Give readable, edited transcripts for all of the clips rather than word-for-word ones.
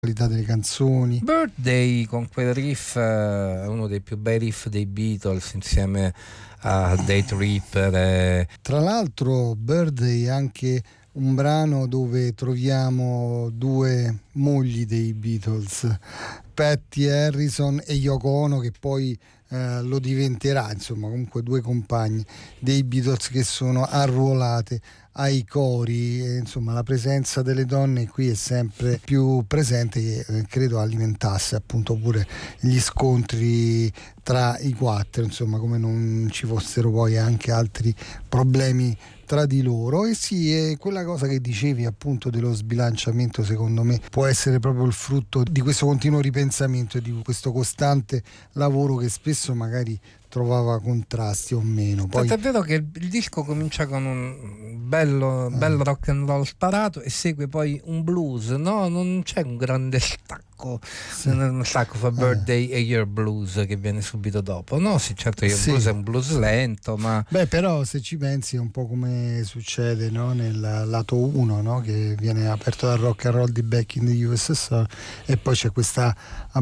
qualità delle canzoni. Birthday con quel riff è uno dei più bei riff dei Beatles insieme a Day Tripper. Tra l'altro Birthday è anche un brano dove troviamo due mogli dei Beatles, Patty Harrison e Yoko Ono, che poi lo diventerà, insomma, comunque due compagni dei Beatles che sono arruolate ai cori. E, insomma, la presenza delle donne qui è sempre più presente, che credo alimentasse appunto pure gli scontri tra i quattro, insomma, come non ci fossero poi anche altri problemi tra di loro. E sì, è quella cosa che dicevi appunto dello sbilanciamento, secondo me può essere proprio il frutto di questo continuo ripensamento e di questo costante lavoro che spesso magari trovava contrasti o meno. Poi è vero che il disco comincia con un bello rock and roll sparato e segue poi un blues, no? Non c'è un grande stacco, uno stacco fra Birthday e Year Blues che viene subito dopo, no? Sì, certo, Year Blues è un blues lento, ma però se ci pensi è un po' come succede, no? Nel lato 1, no? Che viene aperto dal rock and roll di Back in the USSR, e poi c'è questa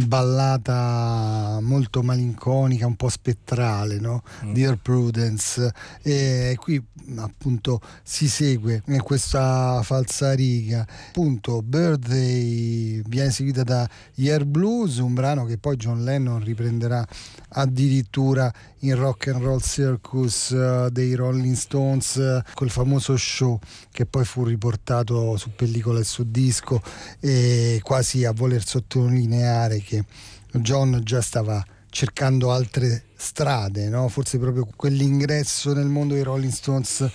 ballata molto malinconica, un po' spettrale, no? Dear Prudence, e qui appunto si segue questa falsariga. Appunto Birthday viene seguita da Year Blues, un brano che poi John Lennon riprenderà addirittura in Rock and Roll Circus dei Rolling Stones, quel famoso show che poi fu riportato su pellicola e su disco, e quasi a voler sottolineare che John già stava cercando altre strade, no? Forse proprio quell'ingresso nel mondo dei Rolling Stones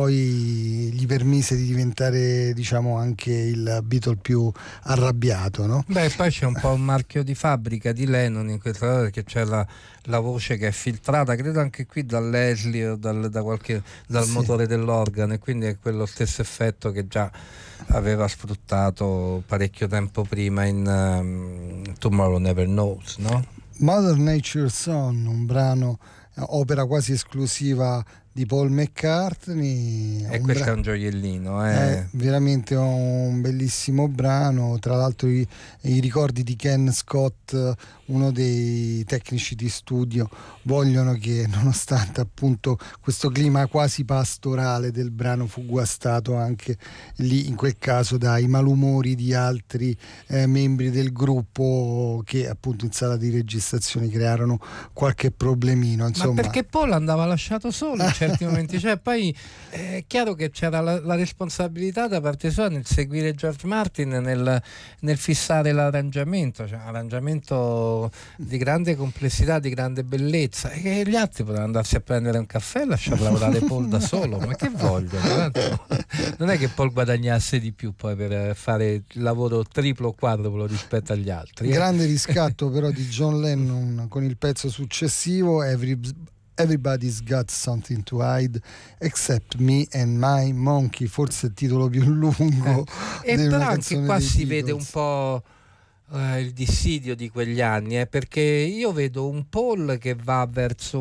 poi gli permise di diventare, diciamo, anche il Beatle più arrabbiato, no? Beh, poi c'è un po' un marchio di fabbrica di Lennon in questa cosa, perché c'è la voce che è filtrata, credo anche qui da Leslie o dal motore dell'organo, e quindi è quello stesso effetto che già aveva sfruttato parecchio tempo prima in Tomorrow Never Knows, no? Mother Nature's Son, un brano opera quasi esclusiva di Paul McCartney, e questo è un gioiellino, è veramente un bellissimo brano. Tra l'altro i ricordi di Ken Scott, uno dei tecnici di studio, vogliono che, nonostante appunto questo clima quasi pastorale del brano, fu guastato anche lì in quel caso dai malumori di altri membri del gruppo, che appunto in sala di registrazione crearono qualche problemino, insomma. Ma perché Paul andava lasciato solo in certi momenti, cioè poi è chiaro che c'era la responsabilità da parte sua nel seguire George Martin, nel fissare l'arrangiamento, cioè un arrangiamento di grande complessità, di grande bellezza, e che gli altri potevano andarsi a prendere un caffè e lasciar lavorare Paul da solo. Ma che vogliono? Non è che Paul guadagnasse di più poi per fare il lavoro triplo o quadruplo rispetto agli altri. Grande riscatto però di John Lennon con il pezzo successivo, Everybody's Got Something to Hide Except Me and My Monkey, forse il titolo più lungo. E però anche qua si vede un po' il dissidio di quegli anni, perché io vedo un Paul che va verso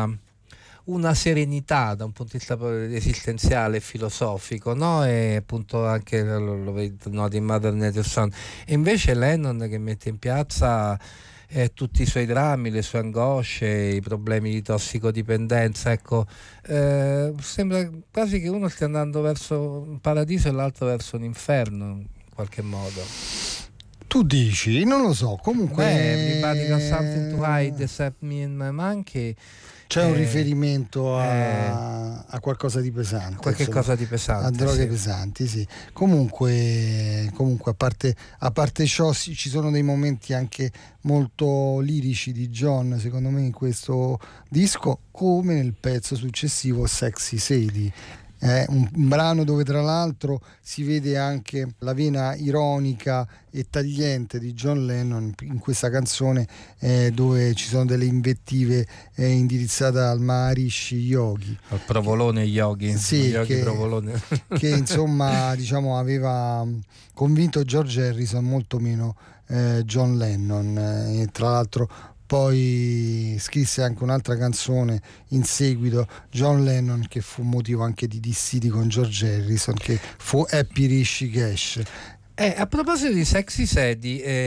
una serenità da un punto di vista esistenziale e filosofico, no? E appunto anche lo vedo, no, di Mother Nature's Son, e invece Lennon che mette in piazza tutti i suoi drammi, le sue angosce, i problemi di tossicodipendenza. Ecco, sembra quasi che uno stia andando verso un paradiso e l'altro verso un inferno in qualche modo. Tu dici? Non lo so, comunque Everybody got something to hide except me and my monkey. C'è un riferimento a qualcosa di pesante, cosa di pesante, a droghe sì. pesanti, sì. Comunque a parte ciò, ci sono dei momenti anche molto lirici di John, secondo me, in questo disco, come nel pezzo successivo, Sexy Sadie. È un brano dove tra l'altro si vede anche la vena ironica e tagliente di John Lennon in questa canzone, dove ci sono delle invettive indirizzate al Maharishi Yogi, al provolone Yogi, sì, Yogi provolone. che insomma, diciamo, aveva convinto George Harrison, molto meno John Lennon, e tra l'altro poi scrisse anche un'altra canzone in seguito, John Lennon, che fu motivo anche di dissidi con George Harrison, che fu Happy Rishikesh. A proposito di Sexy Sadie,